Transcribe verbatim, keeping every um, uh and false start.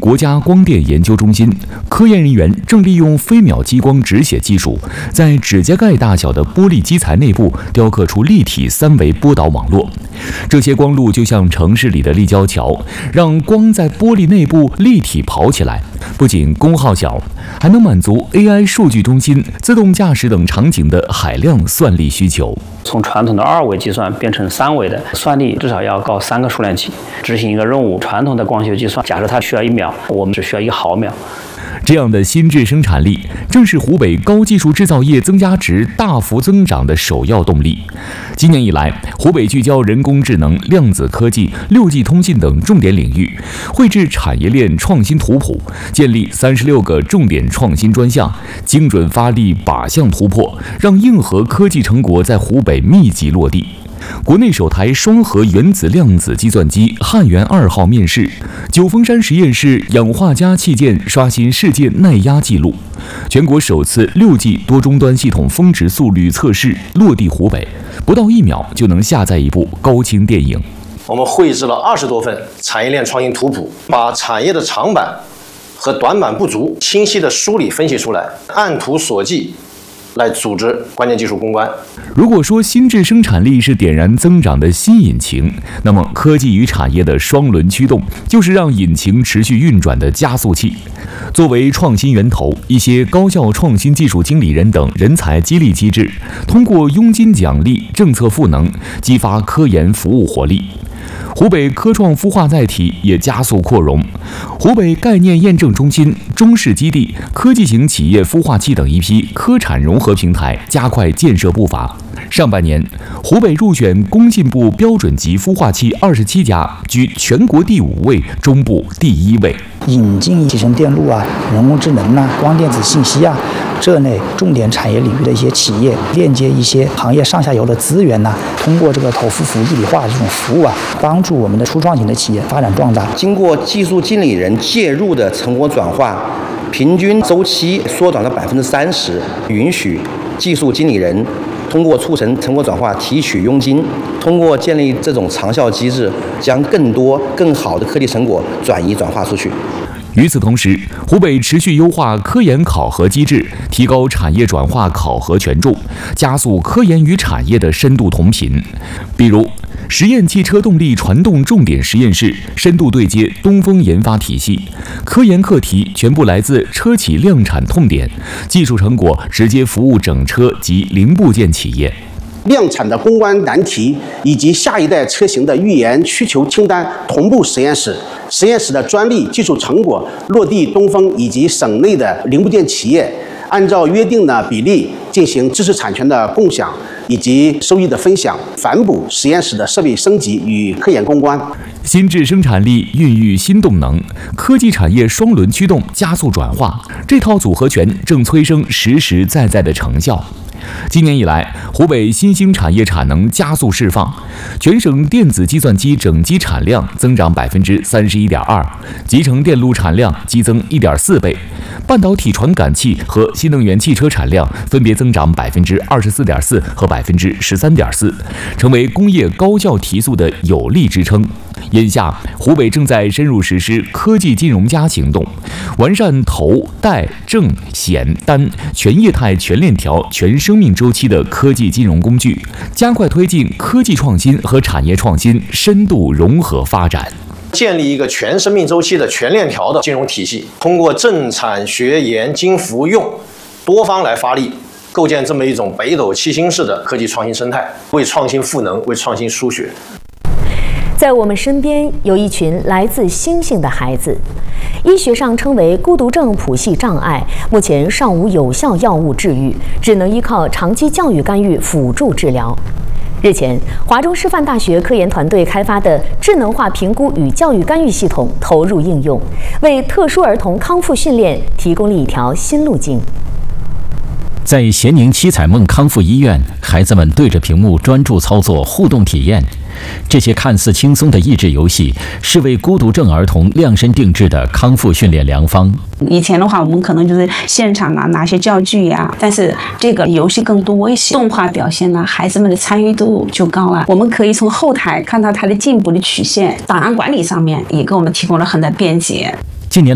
国家光电研究中心，科研人员正利用飞秒激光直写技术，在指甲盖大小的玻璃基材内部雕刻出立体三维波导网络。这些光路就像城市里的立交桥，让光在玻璃内部立体跑起来。不仅功耗小，还能满足 A I 数据中心、自动驾驶等场景的海量算力需求。 从传统的二维计算变成三维的算力，至少要高三个数量级。执行一个任务，传统的光学计算，假设它需要一秒，我们只需要一毫秒。 这样的心智生产力，正是湖北高技术制造业增加值大幅增长的首要动力。今年以来，湖北聚焦人工智能、量子科技、六 G 通信等重点领域，绘制产业链创新图谱，建立三十六个重点创新专项，精准发力靶向突破，让硬核科技成果在湖北密集落地。国内首台双核原子量子计算机汉源二号面世，九峰山实验室氧化镓器件刷新世界耐压纪录，全国首次六 G 多终端系统峰值速率测试落地湖北，不到一秒就能下载一部高清电影。 我们绘制了二十多份产业链创新图谱，把产业的长板和短板不足清晰地梳理分析出来，按图索骥来组织关键技术攻关。 如果说心智生产力是点燃增长的新引擎，那么科技与产业的双轮驱动就是让引擎持续运转的加速器。作为创新源头，一些高校创新技术经理人等人才激励机制，通过佣金奖励、政策赋能，激发科研服务活力。湖北科创孵化载体也加速扩容，湖北概念验证中心、中视基地、科技型企业孵化器等一批科产融合平台加快建设步伐。上半年，湖北入选工信部标准级孵化器二十七家，居全国第五位，中部第一位。 引进集成电路啊、人工智能啊、光电子信息啊这类重点产业领域的一些企业，链接一些行业上下游的资源呐、啊，通过这个投付服一体化这种服务啊，帮助我们的初创型的企业发展壮大。 经过技术经理人介入的成果转化，平均周期缩短了百分之三十，允许技术经理人通过促成成果转化提取佣金，通过建立这种长效机制，将更多更好的科技成果转移转化出去。 与此同时，湖北持续优化科研考核机制，提高产业转化考核权重，加速科研与产业的深度同频。比如，实验汽车动力传动重点实验室深度对接东风研发体系，科研课题全部来自车企量产痛点，技术成果直接服务整车及零部件企业。 量产的攻关难题以及下一代车型的预研需求清单同步实验室，实验室的专利技术成果落地东风以及省内的零部件企业，按照约定的比例进行知识产权的共享以及收益的分享，反哺实验室的设备升级与科研攻关。 心智生产力孕育新动能，科技产业双轮驱动加速转化，这套组合拳正催生实实在在的成效。今年以来，湖北新兴产业产能加速释放，全省电子计算机整机产量增长百分之三十一点二，集成电路产量激增一点四倍，半导体传感器和新能源汽车产量分别增长百分之二十四点四和百分之十三点四，成为工业高效提速的有力支撑。眼下，湖北正在深入实施科技金融加行动，完善投、贷、证、险、单全业态、全链条、全生命周期的科技金融工具，加快推进科技创新和产业创新深度融合发展。 建立一个全生命周期的全链条的金融体系，通过政产学研经服用多方来发力，构建这么一种北斗七星式的科技创新生态，为创新赋能，为创新输血。 在我们身边有一群来自星星的孩子，医学上称为孤独症谱系障碍，目前尚无有效药物治愈，只能依靠长期教育干预辅助治疗。日前，华中师范大学科研团队开发的智能化评估与教育干预系统投入应用，为特殊儿童康复训练提供了一条新路径。 在咸宁七彩梦康复医院，孩子们对着屏幕专注操作互动体验。这些看似轻松的益智游戏，是为孤独症儿童量身定制的康复训练良方。 以前的话，我们可能就是现场啊拿些教具呀、啊，但是这个游戏更多一些，动画表现呢、啊，孩子们的参与度就高了。我们可以从后台看到他的进步的曲线，档案管理上面也给我们提供了很大便捷。